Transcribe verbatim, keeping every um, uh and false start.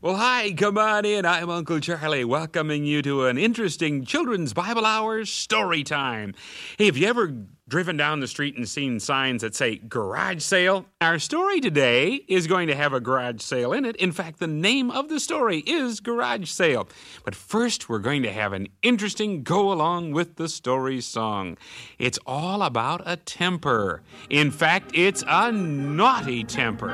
Well, hi, come on in. I'm Uncle Charlie, welcoming you to an interesting Children's Bible Hour story time. Hey, have you ever driven down the street and seen signs that say garage sale? Our story today is going to have a garage sale in it. In fact, the name of the story is Garage Sale. But first, we're going to have an interesting go along with the story song. It's all about a temper. In fact, it's a naughty temper.